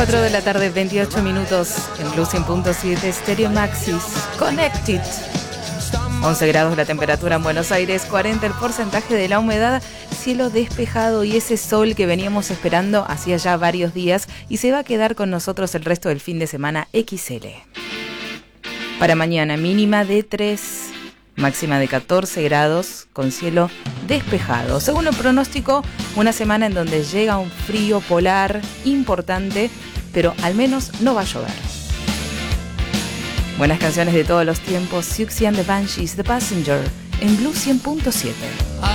4 de la tarde, 28 minutos en Blue 100.7 Stereo Maxis Connected. 11 grados la temperatura en Buenos Aires, 40 el porcentaje de la humedad, cielo despejado y ese sol que veníamos esperando hacía ya varios días y se va a quedar con nosotros el resto del fin de semana XL. Para mañana mínima de 3, máxima de 14 grados con cielo despejado. Según el pronóstico, una semana en donde llega un frío polar importante, pero al menos no va a llover. Buenas canciones de todos los tiempos, Siouxsie and the Banshees, The Passenger, en Blue 100.7.